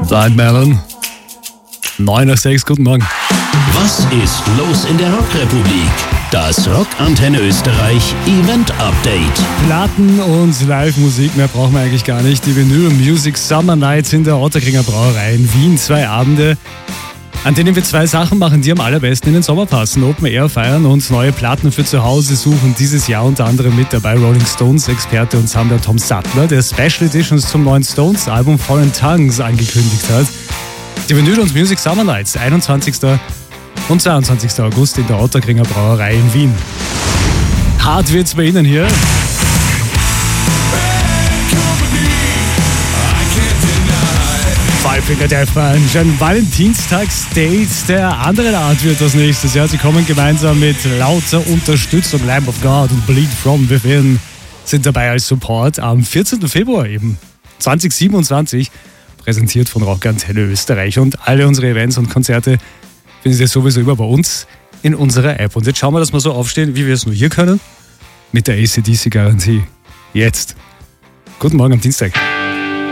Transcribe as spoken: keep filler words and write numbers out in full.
Blind Melon. neun nach sechs, guten Morgen. Was ist los in der Rockrepublik? Das Rockantenne Österreich Event Update. Platten und Live-Musik, mehr brauchen wir eigentlich gar nicht. Die Vinyl Music Summer Nights in der Ottakringer Brauerei in Wien. Zwei Abende, an denen wir zwei Sachen machen, die am allerbesten in den Sommer passen. Open Air feiern und neue Platten für zu Hause suchen. Dieses Jahr unter anderem mit dabei Rolling Stones Experte und Sammler Tom Sattler, der Special Editions zum neuen Stones Album Foreign Tongues angekündigt hat. Die Vinyl und Music Summer Nights, einundzwanzigsten und zweiundzwanzigsten August in der Ottakringer Brauerei in Wien. Hart wird's bei Ihnen hier. Five Finger Death Punch, ein Valentinstags-Date der anderen Art wird das nächstes Jahr. Sie kommen gemeinsam mit lauter Unterstützung. Lamb of God und Bleed From Within sind dabei als Support am vierzehnten Februar eben zwanzig siebenundzwanzig, präsentiert von Rockantenne Österreich. Und alle unsere Events und Konzerte finden Sie sowieso immer bei uns in unserer App. Und jetzt schauen wir, dass wir so aufstehen, wie wir es nur hier können, mit der A C D C-Garantie. Jetzt. Guten Morgen am Dienstag.